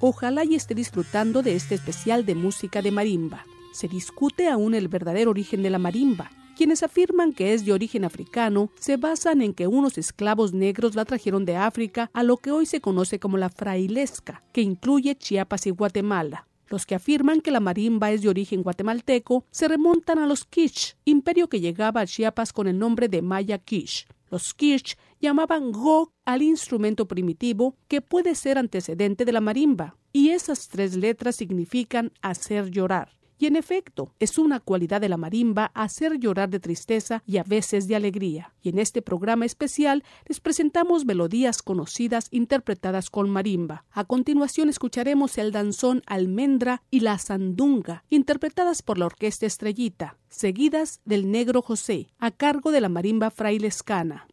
Ojalá y esté disfrutando de este especial de música de marimba. Se discute aún el verdadero origen de la marimba. Quienes afirman que es de origen africano se basan en que unos esclavos negros la trajeron de África a lo que hoy se conoce como la frailesca, que incluye Chiapas y Guatemala. Los que afirman que la marimba es de origen guatemalteco se remontan a los quiche, imperio que llegaba a Chiapas con el nombre de Maya Quiche. Los quiche llamaban go al instrumento primitivo que puede ser antecedente de la marimba, y esas 3 letras significan hacer llorar. Y en efecto, es una cualidad de la marimba hacer llorar de tristeza y a veces de alegría. Y en este programa especial les presentamos melodías conocidas interpretadas con marimba. A continuación escucharemos el danzón Almendra y la Sandunga, interpretadas por la Orquesta Estrellita, seguidas del Negro José, a cargo de la marimba frailescana.